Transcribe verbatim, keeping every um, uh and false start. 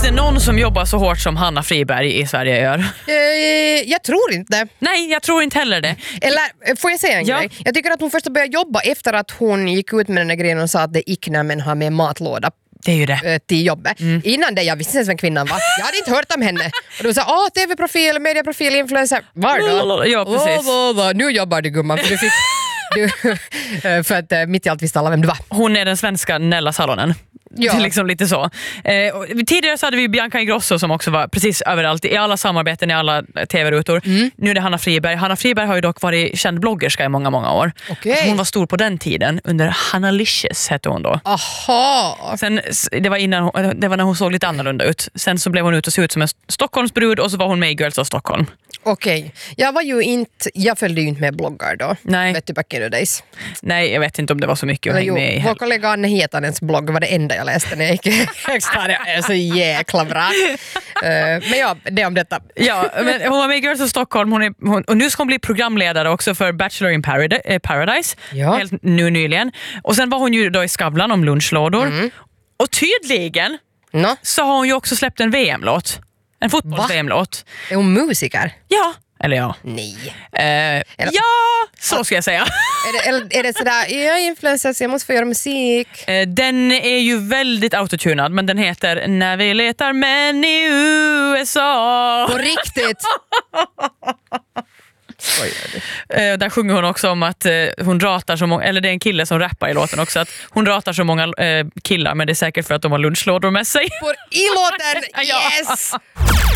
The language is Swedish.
det någon som jobbar så hårt som Hanna Friberg i Sverige gör? Eh, jag tror inte. Nej, jag tror inte heller det. Eller, får jag säga en ja. grej? Jag tycker att hon först började jobba efter att hon gick ut med den här grejen och sa att det gick när man har med matlåda Det är ju det. till jobbet. Mm. Innan det, jag visste inte vem kvinnan var. Jag hade inte hört om henne. Och du sa, åh, tv-profil, medieprofil, influencer. Var då? Ja, precis. Åh, åh, åh, nu jobbar du, gumman, för du fick... Du, för att mitt i allt visste alla vem du var. Hon är den svenska Nella Salonen. Ja. Det är liksom lite så. Eh, och tidigare så hade vi Bianca Ingrosso som också var precis överallt i alla samarbeten, i alla tv-rutor. Mm. Nu är det Hanna Friberg. Hanna Friberg har ju dock varit känd bloggerska i många, många år. Okay. Hon var stor på den tiden. Under Hannalicious hette hon då. Aha. Sen, det, var innan, det var när hon såg lite annorlunda ut. Sen så blev hon ut och såg ut som en Stockholmsbrud och så var hon med i Girls of Stockholm. Okej. Okay. Jag var ju inte, jag följde ju inte med bloggar då. Nej. Vet du, back in the days. Nej, jag vet inte om det var så mycket att hänga med i. Vår kollega Anne Hietanens blogg var det enda jag läste när jag gick i högstadiet. Det är så jäkla bra. uh, men ja, det om detta. Ja, men hon var med i Girls of Stockholm. Hon är, hon, och nu ska hon bli programledare också för Bachelor in Paradise. Paradise ja. Helt nu nyligen. Och sen var hon ju då i Skavlan om lunchlådor. Mm. Och tydligen no. så har hon ju också släppt en V M-låt. En fotbolls-V M-låt. Är hon musiker? Ja. Eller ja. Nej. Eh, eller, ja, så ska jag säga. Är det, eller, är det sådär, jag är influencer så jag måste få göra musik? Eh, den är ju väldigt autotunad, men den heter När vi letar män i U S A. På riktigt? Eh, där sjunger hon också om att eh, hon ratar så många, eller det är en kille som rappar i låten också, att hon ratar så många eh, killar, men det är säkert för att de har lunchlådor med sig. På, i låten? Yes!